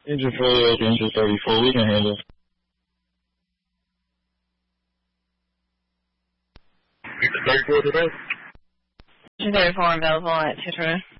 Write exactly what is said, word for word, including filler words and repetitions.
Engine failure, engine thirty-four, we can handle. thirty-four today? Engine thirty-four available at two two.